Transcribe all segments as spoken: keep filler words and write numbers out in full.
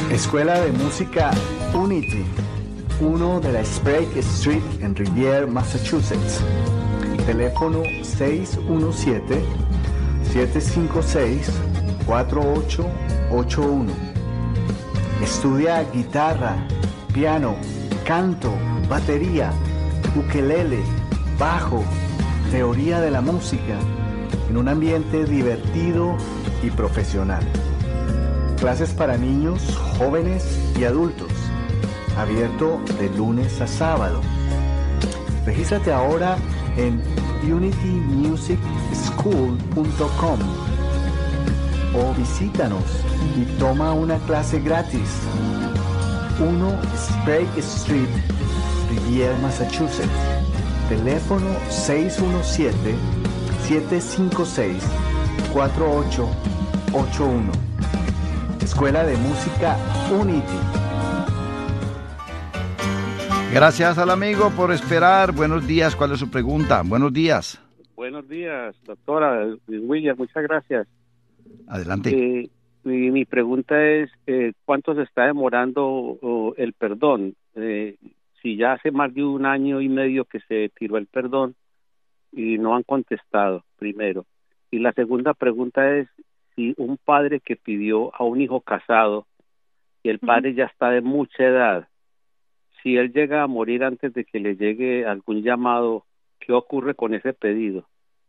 Escuela de Música Unity, uno de la Sprague Street en Rivier, Massachusetts. Teléfono seis uno siete, siete cinco seis, cuatro ocho ocho uno. Estudia guitarra, piano, canto, batería, ukelele, bajo, teoría de la música, en un ambiente divertido y profesional. Clases para niños, jóvenes y adultos. Abierto de lunes a sábado. Regístrate ahora en unity music school punto com o visítanos y toma una clase gratis. uno Sprague Street, Rivier, Massachusetts. Teléfono seis uno siete, siete cinco seis, cuatro ocho ocho uno. Escuela de Música Unity. Gracias al amigo por esperar. Buenos días. ¿Cuál es su pregunta? Buenos días. Buenos días, doctora William. Muchas gracias. Adelante. Eh, mi, mi pregunta es, eh, ¿cuánto se está demorando oh, el perdón? Eh, si ya hace más de un año y medio que se tiró el perdón y no han contestado, primero. Y la segunda pregunta es, si un padre que pidió a un hijo casado y el padre ya está de mucha edad, si él llega a morir antes de que le llegue algún llamado, ¿qué ocurre con ese pedido?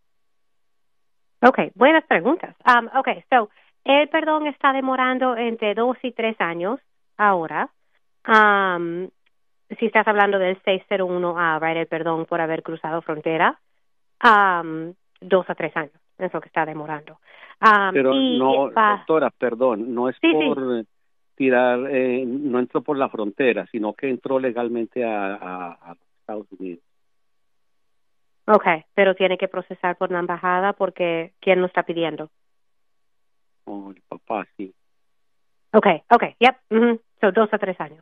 Okay, buenas preguntas. Um, okay, so, el perdón está demorando entre dos y tres años ahora. Um, si estás hablando del seis cero uno A, right, el perdón por haber cruzado frontera, um, dos a tres años es lo que está demorando. Um, Pero y no, pa- doctora, perdón, no es Sí, por sí. tirar, eh, no entró por la frontera, sino que entró legalmente a, a, a Estados Unidos. Okay, pero tiene que procesar por la embajada porque ¿quién lo está pidiendo? Oh, el papá, sí. Okay, okay, yep, mhm, so dos a tres años.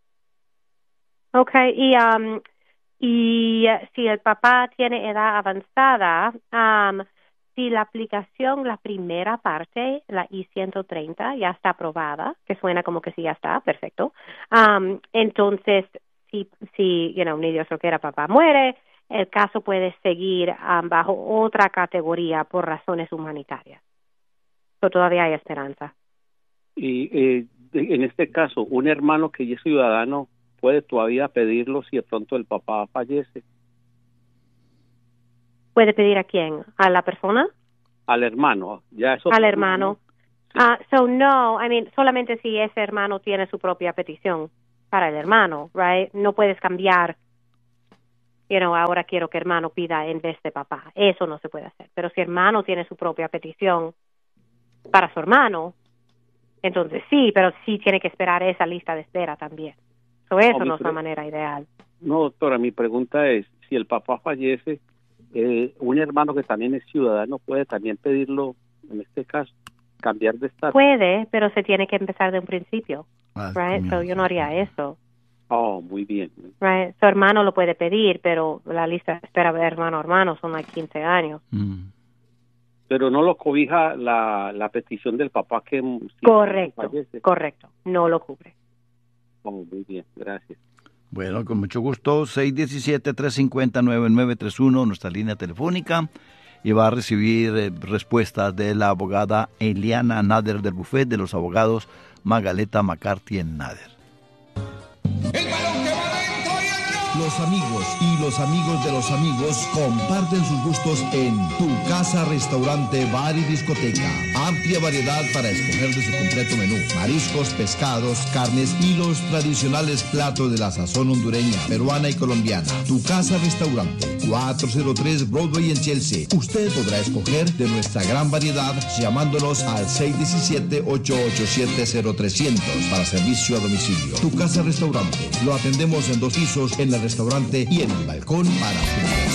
Okay, y um, y eh, si el papá tiene edad avanzada, um, si la aplicación, la primera parte, la I ciento treinta, ya está aprobada, que suena como que sí ya está, perfecto. Um, entonces, si, si, you know, ni Dios lo quiera, papá muere, el caso puede seguir um, bajo otra categoría por razones humanitarias. Pero todavía hay esperanza. Y eh, de- en este caso, un hermano que ya es ciudadano puede todavía pedirlo si de pronto el papá fallece. ¿Puede pedir a quién? ¿A la persona? Al hermano, ya eso. Al hermano. Ah, so no, I mean, solamente si ese hermano tiene su propia petición para el hermano, right? No puedes cambiar, you know, ahora quiero que hermano pida en vez de papá. Eso no se puede hacer. Pero si hermano tiene su propia petición para su hermano, entonces sí, pero sí tiene que esperar esa lista de espera también. So eso No, mi no es la pre- manera ideal. No, doctora, mi pregunta es, si el papá fallece, eh, un hermano que también es ciudadano puede también pedirlo, en este caso, cambiar de estatus. Puede, pero se tiene que empezar de un principio, Ah, right? So yo no haría eso. Oh, muy bien. Right. Su hermano lo puede pedir, pero la lista de espera de hermano a hermano son like quince años. Mm. Pero no lo cobija la, la petición del papá que si Correcto, fallece. correcto. No lo cubre. Oh, muy bien, gracias. Bueno, con mucho gusto, seis uno siete, tres cinco cero, nueve nueve tres uno, nuestra línea telefónica, y va a recibir eh, respuestas de la abogada Eliana Nader del bufete de los abogados Magaleta McCarthy en Nader. Los amigos y los amigos de los amigos comparten sus gustos en Tu Casa Restaurante Bar y Discoteca. Amplia variedad para escoger de su completo menú. Mariscos, pescados, carnes y los tradicionales platos de la sazón hondureña, peruana y colombiana. Tu Casa Restaurante, cuatrocientos tres Broadway en Chelsea. Usted podrá escoger de nuestra gran variedad llamándonos al seis uno siete, ocho ocho siete, cero tres cero cero para servicio a domicilio. Tu Casa Restaurante. Lo atendemos en dos pisos, en el restaurante y en el balcón para ustedes.